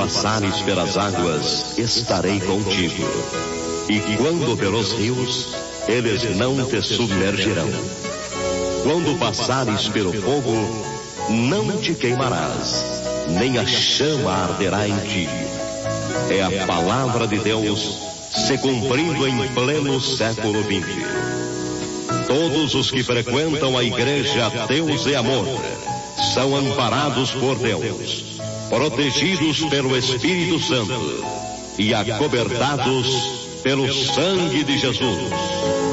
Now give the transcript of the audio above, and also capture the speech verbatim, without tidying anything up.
passares pelas águas, estarei contigo. E quando pelos rios, eles não te submergirão. Quando passares pelo fogo, não te queimarás, nem a chama arderá em ti. É a palavra de Deus se cumprindo em pleno século vinte. Todos os que frequentam a igreja Deus é Amor são amparados por Deus, protegidos pelo Espírito Santo e acobertados pelo sangue de Jesus.